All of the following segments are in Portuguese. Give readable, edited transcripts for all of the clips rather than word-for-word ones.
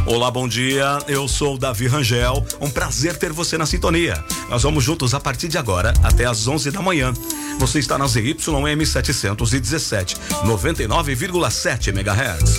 Olá, bom dia. Eu sou o Davi Rangel. Um prazer ter você na sintonia. Nós vamos juntos a partir de agora até às 11 da manhã. Você está na ZYM 717, 99,7 MHz.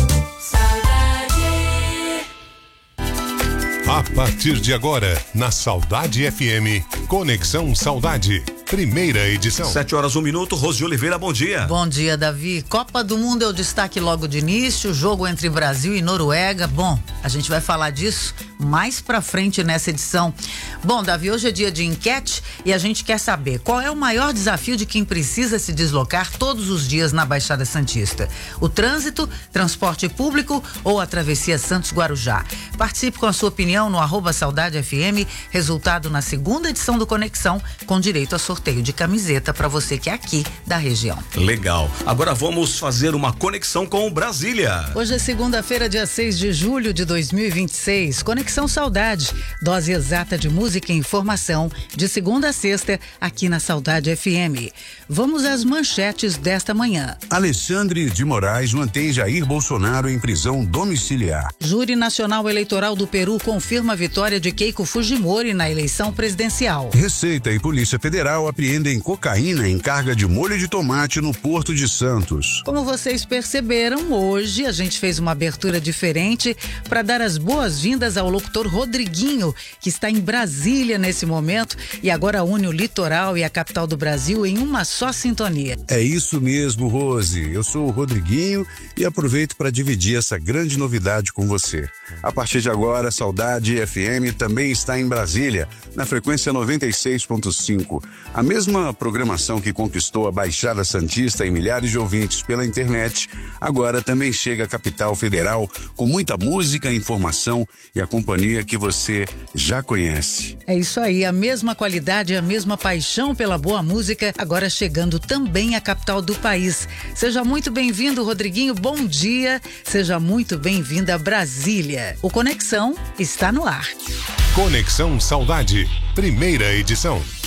A partir de agora, na Saudade FM, Conexão Saudade, primeira edição. 7h01, Rose Oliveira, bom dia. Bom dia, Davi. Copa do Mundo é o destaque logo de início, jogo entre Brasil e Noruega. Bom, a gente vai falar disso mais pra frente nessa edição. Bom, Davi, hoje é dia de enquete e a gente quer saber qual é o maior desafio de quem precisa se deslocar todos os dias na Baixada Santista. O trânsito, transporte público ou a travessia Santos-Guarujá? Participe com a sua opinião no @SaudadeFM, resultado na segunda edição do Conexão, com direito a sorteio de camiseta para você que é aqui da região. Legal. Agora vamos fazer uma conexão com Brasília. Hoje é segunda-feira, dia 6 de julho de 2026. Conexão Saudade, dose exata de música e informação, de segunda a sexta, aqui na Saudade FM. Vamos às manchetes desta manhã. Alexandre de Moraes mantém Jair Bolsonaro em prisão domiciliar. Júri Nacional Eleitoral do Peru confirma a vitória de Keiko Fujimori na eleição presidencial. Receita e Polícia Federal apreendem cocaína em carga de molho de tomate no Porto de Santos. Como vocês perceberam, hoje a gente fez uma abertura diferente para dar as boas-vindas ao locutor Rodriguinho, que está em Brasília nesse momento e agora une o litoral e a capital do Brasil em uma só sintonia. É isso mesmo, Rose. Eu sou o Rodriguinho e aproveito para dividir essa grande novidade com você. A partir de agora, Saudade FM também está em Brasília, na frequência 96.5. A mesma programação que conquistou a Baixada Santista e milhares de ouvintes pela internet, agora também chega à capital federal com muita música, informação e a companhia que você já conhece. É isso aí, a mesma qualidade, a mesma paixão pela boa música, agora chegando também à capital do país. Seja muito bem-vindo, Rodriguinho, bom dia. Seja muito bem-vinda a Brasília. O Conexão está no ar. Conexão Saudade, primeira edição.